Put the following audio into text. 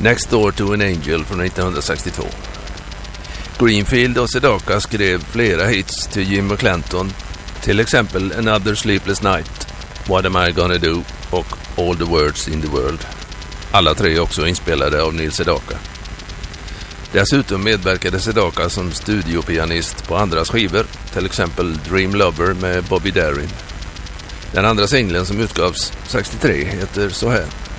Next Door to an Angel från 1962. Greenfield och Sedaka skrev flera hits till Jim Clanton, till exempel Another Sleepless Night, What Am I Gonna Do och All the Words in the World. Alla tre också inspelade av Neil Sedaka. Dessutom medverkade Sedaka som studiopianist på andras skivor, till exempel Dream Lover med Bobby Darin. Den andra singeln som utgavs 63 heter så här: